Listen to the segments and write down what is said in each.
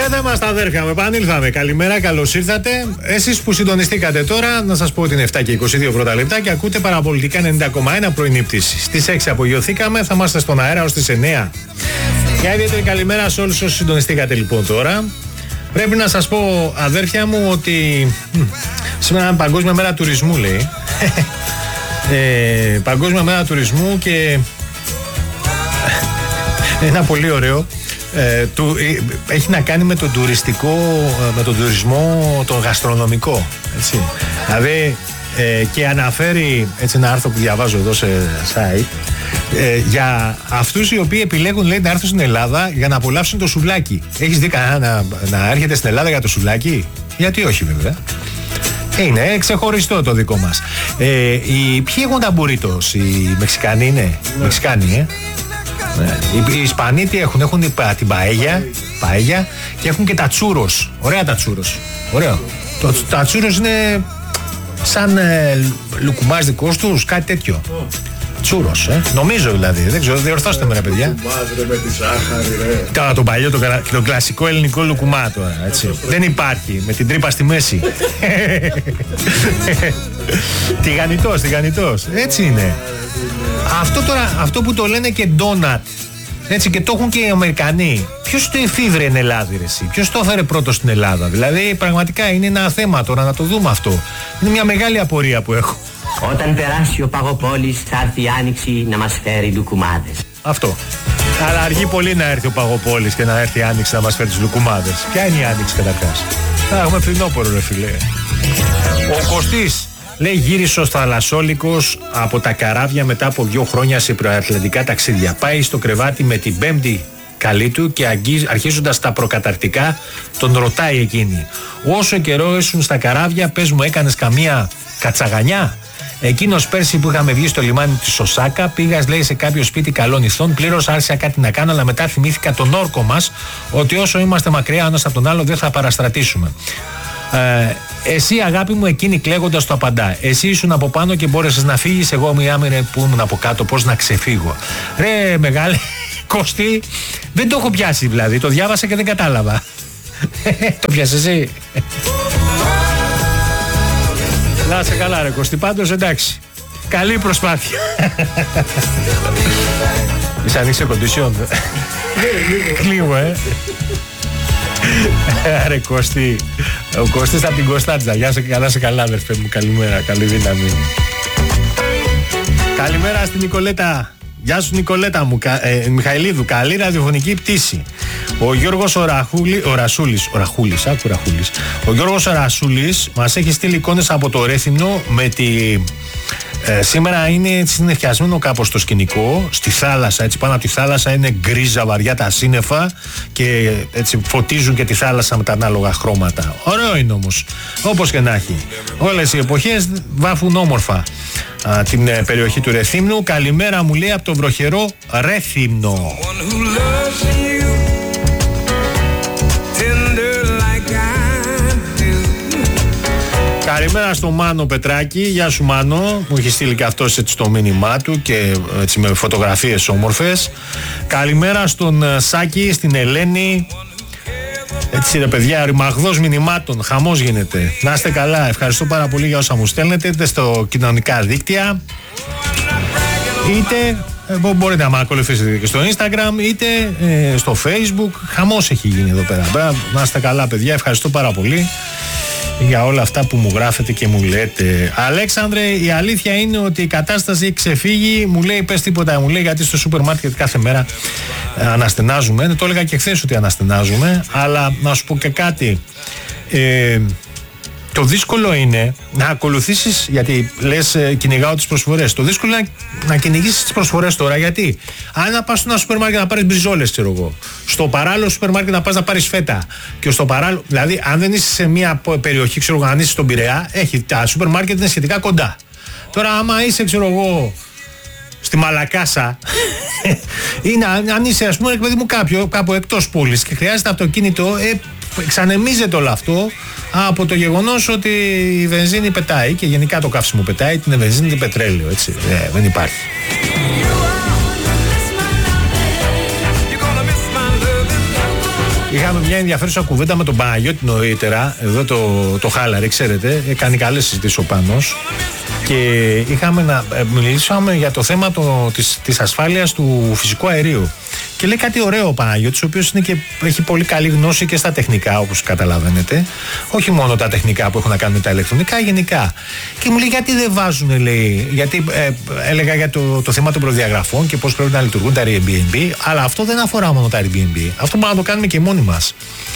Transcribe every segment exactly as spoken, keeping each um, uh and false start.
Εδώ είμαστε, αδέρφια μου, επανήλθαμε. Καλημέρα, καλώς ήρθατε. Εσείς που συντονιστήκατε τώρα, να σας πω ότι είναι επτά και είκοσι δύο πρώτα λεπτά και ακούτε Παραπολιτικά ενενήντα κόμμα ένα πρωινή πτήση. Στις έξι απογειωθήκαμε, θα είμαστε στον αέρα ως τις εννιά. Μια ιδιαίτερη καλημέρα σε όλους όσους συντονιστήκατε λοιπόν τώρα. Πρέπει να σας πω, αδέρφια μου, ότι μ, σήμερα είναι Παγκόσμια Μέρα Τουρισμού, λέει. ε, Παγκόσμια Μέρα Τουρισμού και ένα πολύ ωραίο. Ε, του, ε, έχει να κάνει με τον τουριστικό, με τον τουρισμό, τον γαστρονομικό, έτσι. Δηλαδή ε, και αναφέρει έτσι ένα άρθρο που διαβάζω εδώ σε site ε, για αυτούς οι οποίοι επιλέγουν, λέει, να έρθουν στην Ελλάδα για να απολαύσουν το σουβλάκι. Έχεις δει κανένα να, να έρχεται στην Ελλάδα για το σουβλάκι? Γιατί όχι, βέβαια. Είναι ξεχωριστό το δικό μας. ε, οι, Ποιοι έχουν τα μπουρίτος? Οι Μεξικανοί είναι? Ναι. Μεξικάνοι, ε Ναι. Οι Ισπανοί τι έχουν? Έχουν την παέγια, παέγια και έχουν και τα τσούρος. Ωραία τα τσούρος. Ωραίο. Το, τα τσούρος είναι σαν ε, λουκουμάς δικός τους, κάτι τέτοιο. Τσούρος, ε. Νομίζω δηλαδή. Δεν ξέρω, διορθώστε με, ρε παιδιά. Λουκουμάς, ρε, με τη ζάχαρη, ρε. Καλά, τον παλιό, τον, τον κλασικό ελληνικό λουκουμά τώρα, έτσι. Δεν υπάρχει, με την τρύπα στη μέση. Τηγανιτός, τηγανιτός. Έτσι είναι. Αυτό τώρα, αυτό που το λένε και ντόνατ, έτσι, και το έχουν και οι Αμερικανοί. Ποιος το εφήβρε εν Ελλάδα, ρε εσύ? Ποιος το έφερε πρώτο στην Ελλάδα? Δηλαδή, πραγματικά είναι ένα θέμα τώρα να το δούμε αυτό. Είναι μια μεγάλη απορία που έχω. Όταν περάσει ο Παγοπόλης, θα έρθει η Άνοιξη να μας φέρει λουκουμάδες. Αυτό. Αλλά αργεί πολύ να έρθει ο Παγοπόλης και να έρθει η Άνοιξη να μας φέρει τους λουκουμάδες. Ποια είναι η Άνοιξη καταρχάς? Θα έχουμε φθινόπωρο, ρε φιλέ. Ο Κωστής, λέει, γύρισε ο θαλασσόλικος από τα καράβια μετά από δύο χρόνια σε προατλαντικά ταξίδια. Πάει στο κρεβάτι με την πέμπτη καλή του και αρχίζοντας τα προκαταρκτικά τον ρωτάει εκείνη: όσο καιρό ήσουν στα καράβια, πες μου, έκανες καμία κατσαγανιά? Εκείνος πέρσι που είχαμε βγει στο λιμάνι της Οσάκα, πήγα, λέει, σε κάποιο σπίτι καλών ηθών, πλήρωσα, άρχισα κάτι να κάνω, αλλά μετά θυμήθηκα τον όρκο μας, ότι όσο είμαστε μακριά ένας από τον άλλο δεν θα παραστρατήσουμε. Ε, εσύ, αγάπη μου, εκείνη κλαίγοντας το απαντά: εσύ ήσουν από πάνω και μπόρεσες να φύγεις, εγώ μια άμυνα που ήμουν από κάτω, πώς να ξεφύγω? Ρε μεγάλη Κωστή, δεν το έχω πιάσει δηλαδή, το διάβασα και δεν κατάλαβα. Το πιάσες εσύ? Να σε καλά, ρε Κωστή, πάντως εντάξει, καλή προσπάθεια. Είσαι ανοίξει κοντισιόν? Λίγο, ε. Ρε Κωστή, ο Κωστής από την Κωνσταντζα. Γεια σε καλά, σε καλά, αδερφέ μου, καλημέρα, καλή δύναμη. Καλημέρα στην Νικολέτα. Γεια σου, Νικολέτα μου, ε, Μιχαηλίδου, καλή ραδιοφωνική πτήση. Ο Γιώργος ο, Ραχούλη, ο Ρασούλης, ο Ραχούλης, άκου Ραχούλης. Ο Γιώργος ο Ρασούλης μας έχει στείλει εικόνες από το Ρέθυμνο με τη... Ε, σήμερα είναι συνεχιασμένο κάπως το σκηνικό, στη θάλασσα, έτσι, πάνω από τη θάλασσα είναι γκρίζα βαριά τα σύννεφα και έτσι φωτίζουν και τη θάλασσα με τα ανάλογα χρώματα. Ωραίο είναι όμως, όπως και να έχει. Όλες οι εποχές βάφουν όμορφα α, την ε, περιοχή του Ρεθύμνου. Καλημέρα, μου λέει, από το βροχερό Ρέθυμνο. Καλημέρα στο Μάνο Πετράκη. Γεια σου, Μάνο. Μου έχει στείλει και αυτός έτσι το μήνυμά του και έτσι με φωτογραφίες όμορφες. Καλημέρα στον Σάκη, στην Ελένη. Έτσι, ρε παιδιά, ρημαγδός μηνυμάτων. Χαμός γίνεται. Να είστε καλά. Ευχαριστώ πάρα πολύ για όσα μου στέλνετε, είτε στο κοινωνικά δίκτυα, είτε ε, μπορείτε να με ακολουθήσετε και στο Instagram, είτε ε, στο Facebook. Χαμός έχει γίνει εδώ πέρα. Να είστε καλά, παιδιά. Ευχαριστώ πάρα πολύ για όλα αυτά που μου γράφετε και μου λέτε. Αλέξανδρε, η αλήθεια είναι ότι η κατάσταση έχει ξεφύγει. Μου λέει, πες τίποτα, μου λέει, γιατί στο σούπερ μάρκετ κάθε μέρα ε, αναστενάζουμε. Το έλεγα και χθες ότι αναστενάζουμε. Αλλά να σου πω και κάτι. Ε, το δύσκολο είναι να ακολουθήσεις, γιατί λες ε, κυνηγάω τις προσφορές. Το δύσκολο είναι να, να κυνηγήσεις τις προσφορές τώρα. Γιατί αν να πας στο ένα σούπερ μάρκετ να πάρεις μπριζόλες, ξέρω εγώ, στο παράλληλο σούπερ μάρκετ να πας να πάρεις φέτα, και στο παράλληλο, δηλαδή αν δεν είσαι σε μια περιοχή, ξέρω εγώ, αν είσαι στον Πειραιά, έχει, τα σούπερ μάρκετ είναι σχετικά κοντά. Τώρα άμα είσαι, ξέρω εγώ, στη Μαλακάσα ή να, αν είσαι, ας πούμε, παιδί μου, κάποιο, κάπου εκτός πόλης και χρειάζεται αυτοκίνητο, ε, ξανεμίζεται όλο αυτό από το γεγονός ότι η βενζίνη πετάει και γενικά το καύσιμο πετάει, την βενζίνη και πετρέλαιο, έτσι. Ε, δεν υπάρχει. Είχαμε μια ενδιαφέρουσα κουβέντα με τον Παναγιώτη νωρίτερα. Εδώ το, το χάλαρε, ξέρετε. Κάνει καλές συζητήσεις ο Πάνος. Και είχαμε να μιλήσαμε για το θέμα το, της, της ασφάλειας του φυσικού αερίου. Και λέει κάτι ωραίο ο Παναγιώτης, ο οποίος είναι και, έχει πολύ καλή γνώση και στα τεχνικά, όπως καταλαβαίνετε. Όχι μόνο τα τεχνικά που έχουν να κάνουν με τα ηλεκτρονικά, γενικά. Και μου λέει γιατί δεν βάζουν, λέει, γιατί ε, έλεγα για το, το θέμα των προδιαγραφών και πώς πρέπει να λειτουργούν τα Airbnb, αλλά αυτό δεν αφορά μόνο τα Airbnb. Αυτό μπορούμε να το κάνουμε και μόνοι μας.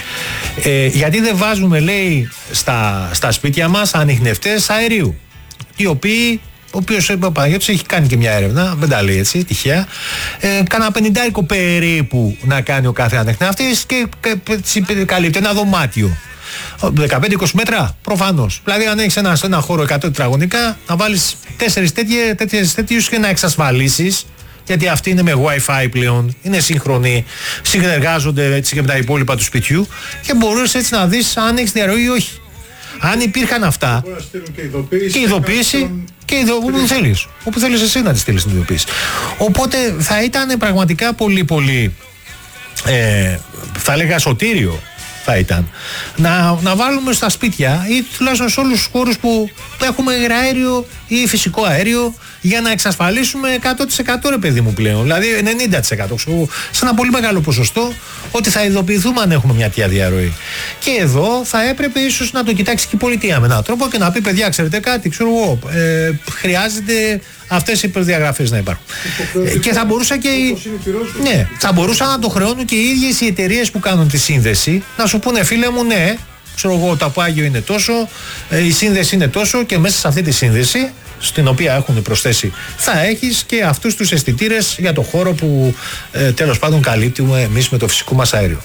Ε, γιατί δεν βάζουμε, λέει, στα, στα σπίτια μας ανιχνευτές αερίου, οι οποίοι, ο οποίος ο Παναγιώτης έχει κάνει και μια έρευνα, δεν τα λέει έτσι, τυχαία, ε, κάνα πενηντάρικο περίπου να κάνει ο κάθε ανιχνευτής και, και καλύπτει ένα δωμάτιο. δεκαπέντε είκοσι μέτρα, προφανώς. Δηλαδή, αν έχεις ένα, ένα χώρο εκατό τετραγωνικά, να βάλεις τέσσερις τέτοιους και να εξασφαλίσεις. Γιατί αυτοί είναι με Wi-Fi πλέον, είναι σύγχρονοι, συνεργάζονται έτσι και με τα υπόλοιπα του σπιτιού και μπορείς έτσι να δεις αν έχεις διαρροή ή όχι. Αν υπήρχαν αυτά. Και ειδοποίηση. Και ειδοποίηση και ειδο... όπου θέλεις. Όπου θέλεις εσύ να τη στείλεις την ειδοποίηση. Οπότε θα ήταν πραγματικά πολύ πολύ ε, θα λέγα σωτήριο θα ήταν να, να βάλουμε στα σπίτια ή τουλάχιστον σε όλους τους χώρους που έχουμε υγραέριο ή φυσικό αέριο για να εξασφαλίσουμε εκατό τοις εκατό ρε παιδί μου πλέον, δηλαδή ενενήντα τοις εκατό σε ένα πολύ μεγάλο ποσοστό ότι θα ειδοποιηθούμε αν έχουμε μια τέτοια διαρροή. Και εδώ θα έπρεπε ίσως να το κοιτάξει και η πολιτεία με έναν τρόπο και να πει παιδιά, ξέρετε κάτι, ξέρω εγώ, ε, χρειάζεται αυτές οι προδιαγραφές να υπάρχουν. Ε, και θα μπορούσα και οι... ναι, θα μπορούσαν να το χρεώνουν και οι ίδιες οι εταιρείες που κάνουν τη σύνδεση να σου πούνε φίλε μου, ναι, ξέρω εγώ, το απάγιο είναι τόσο, ε, η σύνδεση είναι τόσο και μέσα σε αυτή τη σύνδεση στην οποία έχουν προσθέσει θα έχεις και αυτούς τους αισθητήρες για το χώρο που ε, τέλος πάντων καλύπτουμε εμείς με το φυσικό μας αέριο.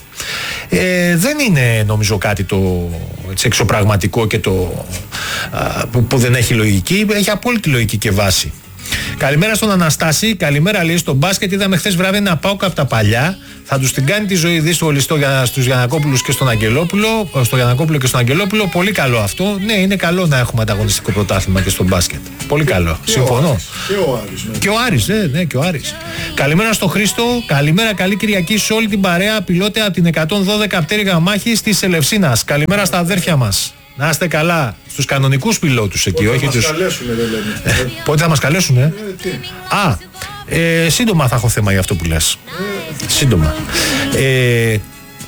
Ε, δεν είναι νομίζω κάτι το έτσι, εξωπραγματικό και το α, που, που δεν έχει λογική, έχει απόλυτη λογική και βάση. Καλημέρα στον Αναστάση, καλημέρα λέει στο μπάσκετ. Είδαμε χθες βράδυ ένα ΠΑΟΚ από τα παλιά. Θα τους την κάνει τη ζωή δύσκολη στους Γιαννακόπουλους και στον Αγγελόπουλο. Στο Γιαννακόπουλο και στον Αγγελόπουλο. Πολύ καλό αυτό. Ναι, είναι καλό να έχουμε ανταγωνιστικό πρωτάθλημα και στο μπάσκετ. Πολύ καλό. Και συμφωνώ. Ο και ο Άρης. Ναι. Και ο Άρης, ναι, ναι, και ο Άρης. Καλημέρα στο Χρήστο. Καλημέρα, καλή Κυριακή σε όλη την παρέα. Πιλότε από την εκατόν δώδεκα πτέρυγα μάχης της Ελευσίνας. Καλημέρα στα αδέρφια μας. Να είστε καλά στους κανονικούς πιλότους εκεί, πότε όχι θα τους. μας καλέσουνε, δεν λένε. Ε, πότε θα μας καλέσουνε. Ε, τι. Α, ε, σύντομα θα έχω θέμα για αυτό που λες. Ε, σύντομα. Ε,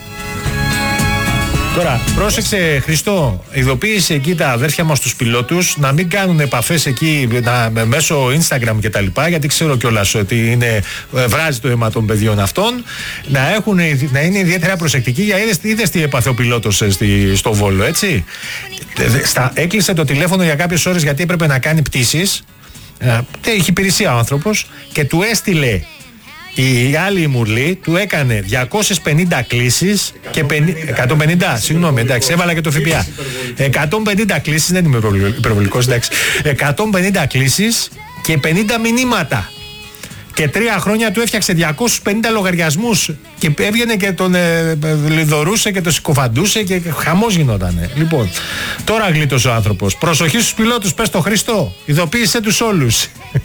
τώρα, πρόσεξε Χριστό, ειδοποίησε εκεί τα αδέρφια μας τους πιλότους να μην κάνουν επαφές εκεί να, μέσω Instagram και τα λοιπά, γιατί ξέρω κιόλας ότι είναι, βράζει το αίμα των παιδιών αυτών, να, έχουν, να είναι ιδιαίτερα προσεκτικοί. Για είδες, είδες τι έπαθε ο πιλότος στη, στο Βόλο, έτσι. Στα, έκλεισε το τηλέφωνο για κάποιες ώρες γιατί έπρεπε να κάνει πτήσεις. Ε, έχει υπηρεσία ο άνθρωπος και του έστειλε η άλλη η Μουρλή, του έκανε διακόσιες πενήντα κλήσεις και εκατόν πενήντα, συγγνώμη, εντάξει, έβαλα και το ΦΠΑ. εκατόν πενήντα κλήσεις, δεν είμαι υπερβολικός, εντάξει. εκατόν πενήντα κλήσεις και πενήντα μηνύματα. Και τρία χρόνια του έφτιαξε διακόσιους πενήντα λογαριασμούς και έβγαινε και τον ε, λιδωρούσε και τον συκοφαντούσε και χαμός γινότανε. Λοιπόν, τώρα γλίτωσε ο άνθρωπος. Προσοχή στους πιλότους, πες το Χριστό. Ειδοποίησε τους όλους.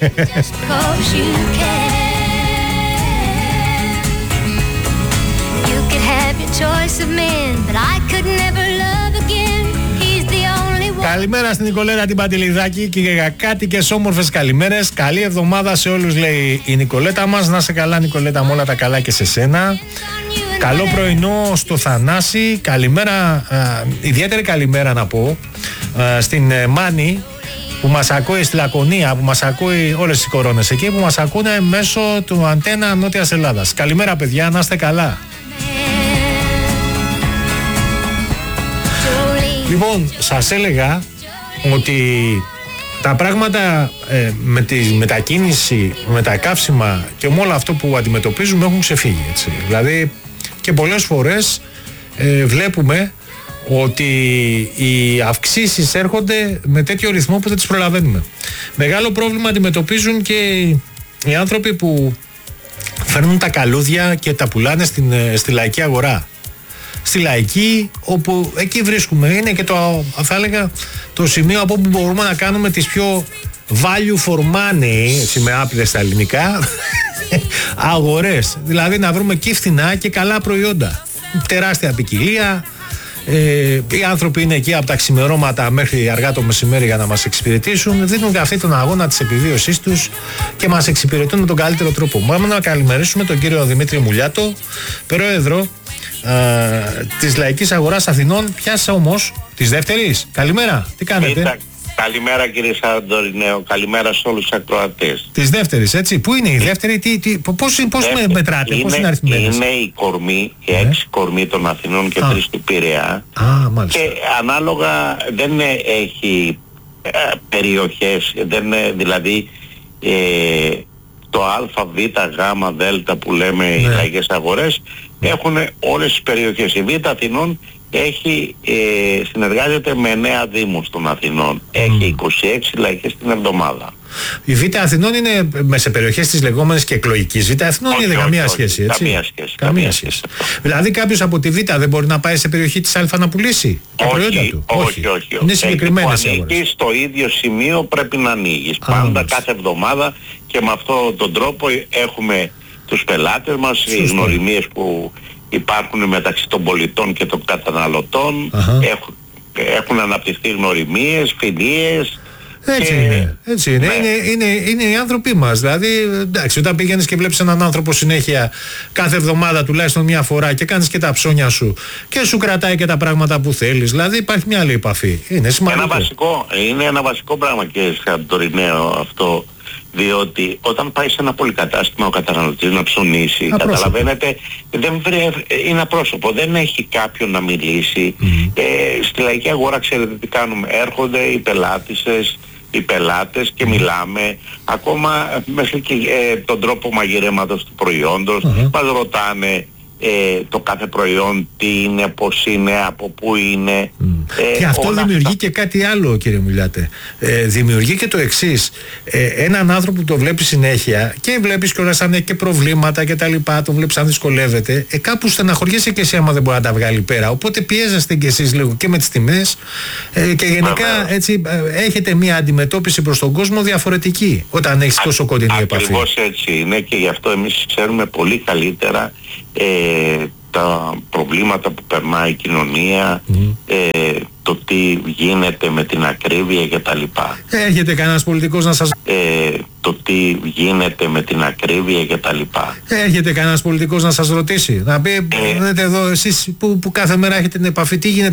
Καλημέρα στην Νικολέρα την Παντελιδάκη και για κάτι και όμορφες καλημέρες. Καλή εβδομάδα σε όλους, λέει η Νικολέτα μας. Να σε καλά, Νικολέτα, με όλα τα καλά και σε σένα. Καλό πρωινό στο Θανάση. Καλημέρα, α, ιδιαίτερη καλημέρα να πω α, στην ε, Μάνη που μας ακούει, στη Λακωνία που μας ακούει, όλες τις κορώνες εκεί που μας ακούνε μέσω του αντένα Νότιας Ελλάδας. Καλημέρα παιδιά, να είστε καλά. Λοιπόν, σας έλεγα ότι τα πράγματα ε, με τη μετακίνηση, με τα καύσιμα και με όλο αυτό που αντιμετωπίζουμε έχουν ξεφύγει, έτσι. Δηλαδή και πολλές φορές ε, βλέπουμε ότι οι αυξήσεις έρχονται με τέτοιο ρυθμό που δεν τις προλαβαίνουμε. Μεγάλο πρόβλημα αντιμετωπίζουν και οι άνθρωποι που φέρνουν τα καλούδια και τα πουλάνε στην, στη λαϊκή αγορά. Στη λαϊκή, όπου εκεί βρίσκουμε, είναι και το, θα έλεγα, το σημείο από όπου μπορούμε να κάνουμε τις πιο value for money, έτσι με άπειρες στα ελληνικά, αγορές. Δηλαδή να βρούμε και φθηνά και καλά προϊόντα. τεράστια ποικιλία. Ε, οι άνθρωποι είναι εκεί από τα ξημερώματα μέχρι αργά το μεσημέρι για να μας εξυπηρετήσουν. Δίνουν και αυτοί τον αγώνα της επιβίωσής τους και μας εξυπηρετούν με τον καλύτερο τρόπο. Μπορούμε να καλημερίσουμε τον κύριο Δημήτρη Μουλιάτο, πρόεδρο ε, της Λαϊκής Αγοράς Αθηνών. Πιάσα όμως της δεύτερης. Καλημέρα, τι κάνετε? Ήταν. Καλημέρα κύριε Σαντορινέο, καλημέρα σε όλους τους ακροατές. Της δεύτερης, έτσι. Πού είναι η δεύτερη, τι, τι, πώς, πώς με μετράτε, είναι, πώς είναι αριθμημένες? Είναι η κορμή, η ναι. έξι κορμή των Αθηνών και τρεις του Πειραιά. Α, μάλιστα. Και ανάλογα δεν έχει ε, περιοχές, δεν είναι, δηλαδή ε, το Α, Β, Γ, Δ που λέμε ναι. οι λαϊκές αγορές ναι. έχουν όλες τις περιοχές. Η Β Αθηνών έχει, ε, συνεργάζεται με εννέα δήμους των Αθηνών. Mm. Έχει είκοσι έξι λαϊκές την εβδομάδα. Η Β Αθηνών είναι με σε περιοχές της λεγόμενης και εκλογικής Β Αθηνών, ή δεν καμία όχι, σχέση, έτσι? Καμία σχέση. Καμία καμία σχέση. σχέση. Δηλαδή κάποιος από τη Β δεν μπορεί να πάει σε περιοχή της Α να πουλήσει τα όχι, προϊόντα του? Όχι, όχι. όχι. Είναι συγκεκριμένες οι αγορές. Εκεί στο ίδιο σημείο πρέπει να ανοίγεις. Α, πάντα μάλιστα. Κάθε εβδομάδα, και με αυτόν τον τρόπο έχουμε τους πελάτες μας, οι γνωριμίες που υπάρχουν μεταξύ των πολιτών και των καταναλωτών. Έχουν, έχουν αναπτυχθεί γνωριμίες, φιλίες. Έτσι και... είναι, έτσι είναι. Ναι. Είναι, είναι, είναι οι άνθρωποι μας. Δηλαδή, εντάξει, όταν πήγαινες και βλέπεις έναν άνθρωπο συνέχεια κάθε εβδομάδα τουλάχιστον μια φορά και κάνεις και τα ψώνια σου και σου κρατάει και τα πράγματα που θέλεις, δηλαδή υπάρχει μια άλλη επαφή. Είναι σημαντικό. Ένα βασικό, είναι ένα βασικό πράγμα και Σαντορινέο αυτό. Διότι όταν πάει σε ένα πολυκατάστημα ο καταναλωτής να ψωνίσει, απρόσωπο. Καταλαβαίνετε, δεν βρε, είναι απρόσωπο, δεν έχει κάποιον να μιλήσει. Mm. Ε, στη λαϊκή αγορά ξέρετε τι κάνουμε, έρχονται οι πελάτησες, οι πελάτες και mm. μιλάμε, ακόμα μέχρι και ε, τον τρόπο μαγειρέματος του προϊόντος, mm-hmm. μας ρωτάνε ε, το κάθε προϊόν τι είναι, πώς είναι, από πού είναι. Mm. Ε, και αυτό δημιουργεί αυτά. Και κάτι άλλο, κύριε Μουλιάτε. Ε, δημιουργεί και το εξής. Ε, έναν άνθρωπο που το βλέπει συνέχεια και βλέπεις κιόλας αν έχει και προβλήματα και τα λοιπά, τον βλέπεις αν δυσκολεύεται, ε, κάπου στεναχωριέσαι και εσύ άμα δεν μπορεί να τα βγάλει πέρα. Οπότε πιέζεστε κι εσείς λίγο και με τις τιμές ε, και γενικά έτσι ε, έχετε μια αντιμετώπιση προς τον κόσμο διαφορετική όταν έχεις τόσο κοντινή επαφή. Ακριβώς έτσι είναι, και γι' αυτό εμείς ξέρουμε πολύ καλύτερα ε, τα προβλήματα που περνάει η κοινωνία, mm. ε, το τι γίνεται με την ακρίβεια και τα λοιπά. Έρχεται κανένας πολιτικός να σας... Ε, το τι γίνεται με την ακρίβεια και τα λοιπά. Έρχεται κανένας πολιτικός να σας ρωτήσει, να πει, ε, δείτε εδώ εσείς που, που κάθε μέρα έχετε την επαφή, τι γίνεται